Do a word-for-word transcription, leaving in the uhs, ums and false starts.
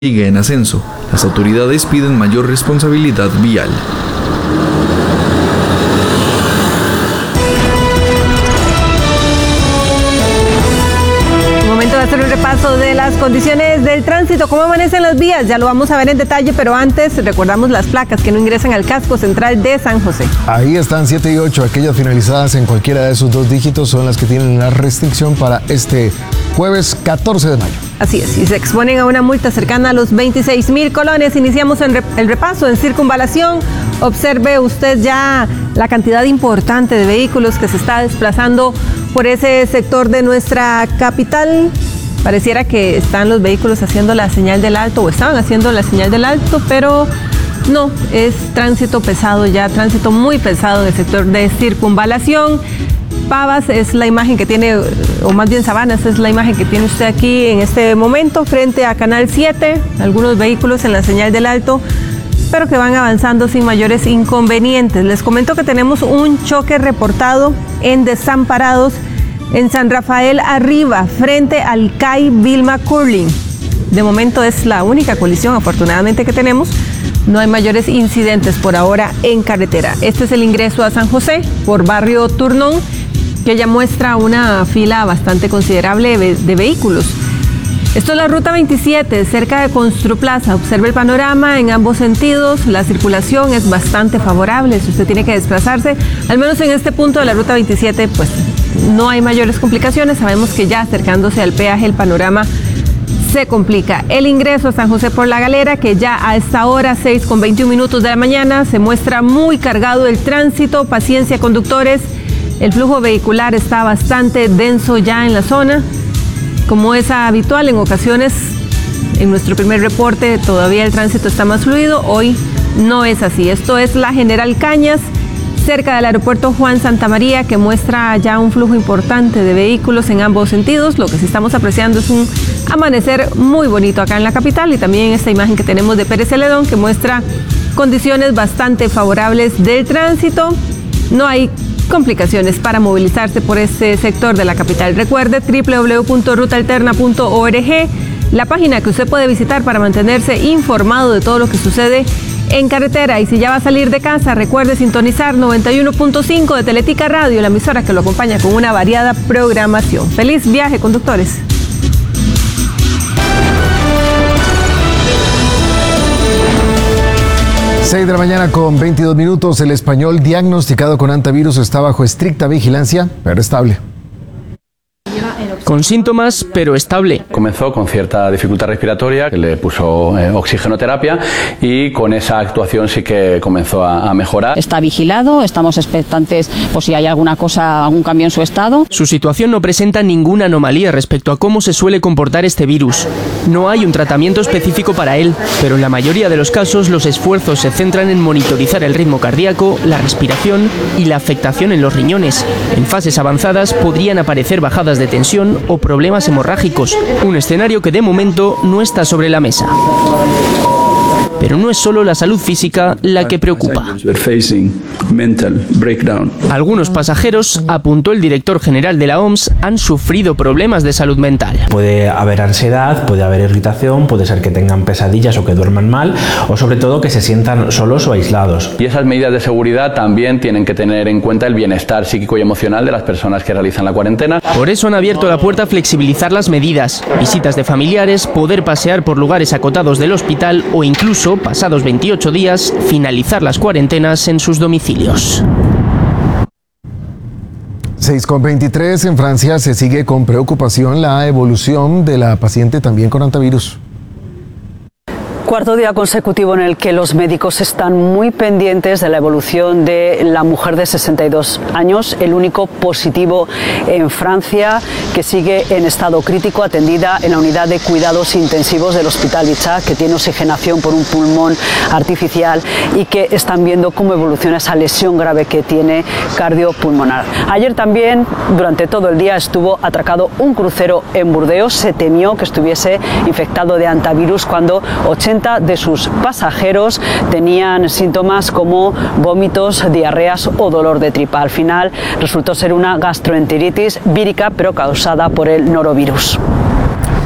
sigue en ascenso. Las autoridades piden mayor responsabilidad vial. Momento de hacer un repaso de las condiciones del tránsito, cómo amanecen las vías, ya lo vamos a ver en detalle, pero antes recordamos las placas que no ingresan al casco central de San José. Ahí están siete y ocho, aquellas finalizadas en cualquiera de esos dos dígitos son las que tienen la restricción para este jueves catorce de mayo. Así es, y se exponen a una multa cercana a los veintiséis mil colones. Iniciamos el repaso en circunvalación. Observe usted ya la cantidad importante de vehículos que se está desplazando por ese sector de nuestra capital. Pareciera que están los vehículos haciendo la señal del alto o estaban haciendo la señal del alto, pero no, es tránsito pesado ya, tránsito muy pesado en el sector de circunvalación. Pavas es la imagen que tiene, o más bien Sabanas es la imagen que tiene usted aquí en este momento frente a Canal siete, algunos vehículos en la señal del alto, pero que van avanzando sin mayores inconvenientes. Les comento que tenemos un choque reportado en Desamparados, en San Rafael Arriba, frente al C A I Vilma Curling. De momento es la única colisión, afortunadamente, que tenemos. No hay mayores incidentes por ahora en carretera. Este es el ingreso a San José por barrio Turnón, que ya muestra una fila bastante considerable de, de vehículos. Esto es la ruta veintisiete, cerca de Construplaza. Observe el panorama en ambos sentidos. La circulación es bastante favorable. Si usted tiene que desplazarse, al menos en este punto de la ruta veintisiete, pues no hay mayores complicaciones. Sabemos que ya acercándose al peaje el panorama se complica. El ingreso a San José por La Galera, que ya a esta hora, seis con veintiún minutos de la mañana, se muestra muy cargado el tránsito. Paciencia, conductores. El flujo vehicular está bastante denso ya en la zona. Como es habitual en ocasiones, en nuestro primer reporte todavía el tránsito está más fluido. Hoy no es así. Esto es la General Cañas, cerca del aeropuerto Juan Santamaría, que muestra ya un flujo importante de vehículos en ambos sentidos. Lo que sí estamos apreciando es un amanecer muy bonito acá en la capital, y también esta imagen que tenemos de Pérez Celedón, que muestra condiciones bastante favorables del tránsito. No hay complicaciones para movilizarse por este sector de la capital. Recuerde doble u doble u doble u punto ruta alterna punto org, la página que usted puede visitar para mantenerse informado de todo lo que sucede en carretera. Y si ya va a salir de casa, recuerde sintonizar noventa y uno punto cinco de Teletica Radio, la emisora que lo acompaña con una variada programación. Feliz viaje, conductores. seis de la mañana con veintidós minutos. El español diagnosticado con hantavirus está bajo estricta vigilancia, pero estable. Con síntomas, pero estable. Comenzó con cierta dificultad respiratoria, que le puso eh, oxigenoterapia, y con esa actuación sí que comenzó a, a mejorar. Está vigilado, estamos expectantes por si hay alguna cosa, algún cambio en su estado. Su situación no presenta ninguna anomalía respecto a cómo se suele comportar este virus. No hay un tratamiento específico para él, pero en la mayoría de los casos los esfuerzos se centran en monitorizar el ritmo cardíaco, la respiración y la afectación en los riñones. En fases avanzadas podrían aparecer bajadas de tensión o problemas hemorrágicos, un escenario que de momento no está sobre la mesa. Pero no es solo la salud física la que preocupa. Algunos pasajeros, apuntó el director general de la O M S, han sufrido problemas de salud mental. Puede haber ansiedad, puede haber irritación, puede ser que tengan pesadillas o que duerman mal, o sobre todo que se sientan solos o aislados. Y esas medidas de seguridad también tienen que tener en cuenta el bienestar psíquico y emocional de las personas que realizan la cuarentena. Por eso han abierto la puerta a flexibilizar las medidas, visitas de familiares, poder pasear por lugares acotados del hospital o incluso, pasados veintiocho días, finalizar las cuarentenas en sus domicilios. seis con veintitrés. En Francia se sigue con preocupación la evolución de la paciente también con hantavirus. Cuarto día consecutivo en el que los médicos están muy pendientes de la evolución de la mujer de sesenta y dos años, el único positivo en Francia, que sigue en estado crítico, atendida en la unidad de cuidados intensivos del Hospital Bichat, que tiene oxigenación por un pulmón artificial, y que están viendo cómo evoluciona esa lesión grave que tiene cardiopulmonar. Ayer también, durante todo el día, estuvo atracado un crucero en Burdeos. Se temió que estuviese infectado de hantavirus cuando ochenta de sus pasajeros tenían síntomas como vómitos, diarreas o dolor de tripa. Al final resultó ser una gastroenteritis vírica, pero causada por el norovirus.